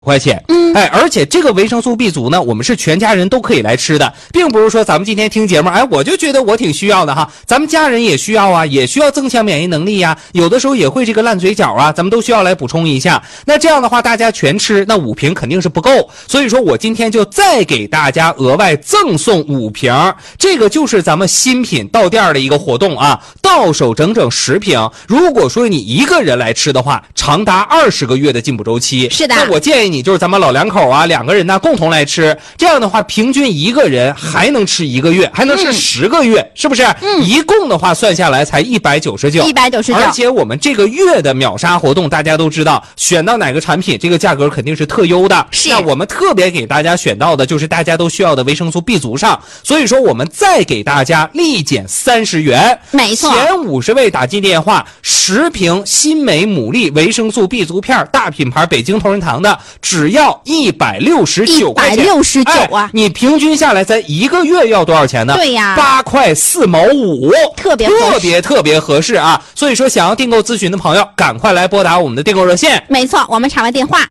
块钱。而且这个维生素 B 族呢，我们是全家人都可以来吃的，并不是说咱们今天听节目，我就觉得我挺需要的哈，咱们家人也需要啊，也需要增强免疫能力呀，有的时候也会这个烂嘴角啊，咱们都需要来补充一下。那这样的话，大家全吃，那5瓶肯定是不够，所以说我今天就再给大家额外赠送5瓶，这个就是咱们新品到店的一个活动啊，到手整整10瓶。如果说你一个人来吃的话，长达20个月的进补周期。 是的， 那我建议你就是咱们老两口啊，2个人呢共同来吃，这样的话平均一个人还能吃1个月，还能吃10个月，是不是？一共的话算下来才199，而且我们这个月的秒杀活动大家都知道，选到哪个产品这个价格肯定是特优的。 是， 那我们特别给大家选到的就是大家都需要的维生素 B 族上，所以说我们再给大家立减30元。 没错， 前50位打进电话10瓶新美牡蛎维生素 B 族片，大品牌北京同仁堂的，只要169块钱。 169啊！ 你平均下来咱1个月要多少钱呢？ 对呀 ，8块4毛5， 特别合适啊！所以说想要订购咨询的朋友，赶快来拨打我们的订购热线。 没错，我们场外电话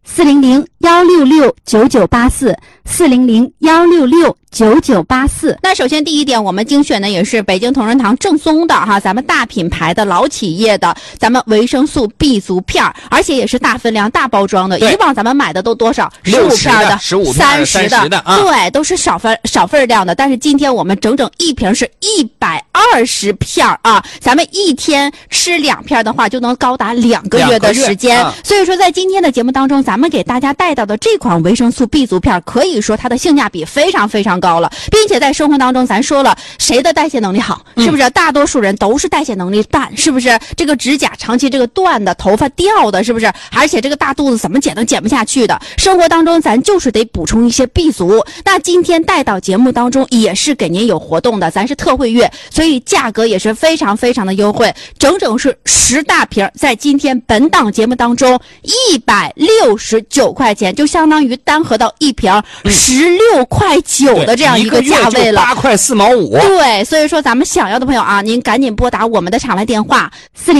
400-166-9984，400-166-9984。 那首先第一点，我们精选的也是北京同仁堂正宗的哈，咱们大品牌的老企业的咱们维生素 B 族片，而且也是大分量大包装的。以往咱们买的都多少？15片的、 15片、30的啊， 对，都是少分量的。但是今天我们整整一瓶是120片啊，咱们一天吃2片的话，就能高达2个月的时间。所以说，在今天的节目当中，咱们给大家带到的这款维生素 B 族片，可以说它的性价比非常非常高了，并且在生活当中，咱说了谁的代谢能力好，是不是？大多数人都是代谢能力淡，是不是？这个指甲长期这个断的，头发掉的，是不是？而且这个大肚子怎么减都减不下去的，生活当中咱就是得补充一些 B 族。那今天带到节目当中也是给您有活动的，咱是特惠月，所以价格也是非常非常的优惠，整整是10大瓶，在今天本档节目当中169块钱，就相当于单盒到一瓶16块9的这样一个价位了，8 块4毛5。 对，所以说咱们想要的朋友啊，您赶紧拨打我们的场外电话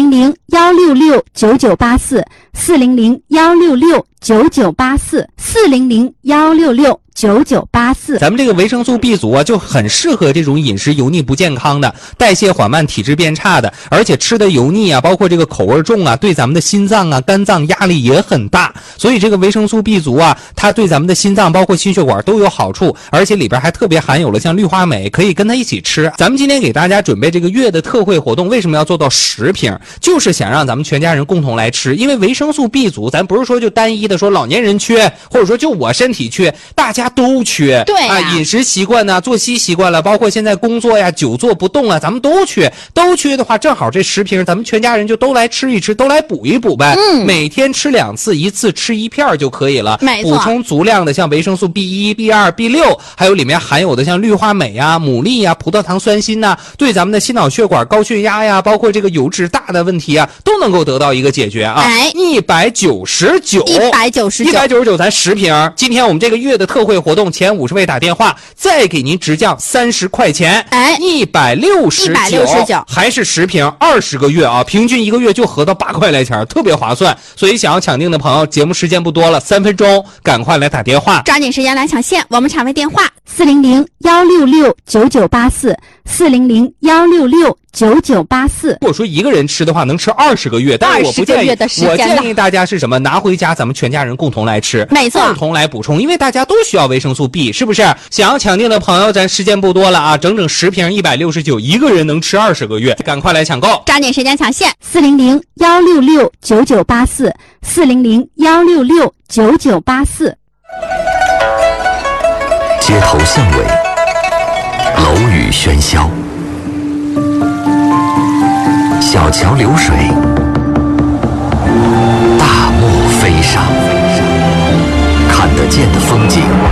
400-166-9984，400-166-9984。 咱们这个维生素 B 族啊，就很适合这种饮食油腻不健康的、代谢缓慢、体质变差的，而且吃的油腻啊，包括这个口味重啊，对咱们的心脏啊、肝脏压力也很大。所以这个维生素 B 族啊，它对咱们的心脏包括心血管都有好处，而且里边还特别含有了像氯化镁，可以跟它一起吃。咱们今天给大家准备这个月的特惠活动，为什么要做到10瓶？就是想让咱们全家人共同来吃，因为维生素 B 族，咱不是说就单一的说老年人缺，或者说就我身体缺，大家都缺。 对啊，饮食习惯呢、作息习惯了，包括现在工作呀、久坐不动啊，咱们都缺。都缺的话，正好这10瓶，咱们全家人就都来吃一吃，都来补一补呗。每天吃2次，一次吃1片就可以了。 没错， 补充足量的像维生素 B1、B2、B6，还有里面含有的像氯化镁呀、牡蛎呀、葡萄糖酸锌呐，对咱们的心脑血管、高血压呀，包括这个油脂大的问题啊，都能够得到一个解决啊。199，咱10瓶。今天我们这个月的特惠活动，前50位打电话，再给您直降30块钱。169，还是10瓶，20个月啊，平均1个月就合到8块来钱，特别划算。所以想要抢定的朋友，节目时间不多了，3分钟，赶快来打电话， 抓紧时间来抢线。我们场外电话 400-166-9984，400-166-9984。 如果说一个人吃的话，能吃20个月，但是我不建议。我建议大家是什么？拿回家咱们全家人共同来吃， 没错， 共同来补充，因为大家都需要维生素 B， 是不是？想要抢定的朋友，咱时间不多了啊，整整10瓶169，一个人能吃20个月，赶快来抢购， 抓紧时间抢线。 400-166-9984，400-166-9984。 街头巷尾，楼宇喧嚣，小桥流水，大漠飞沙，看得见的风景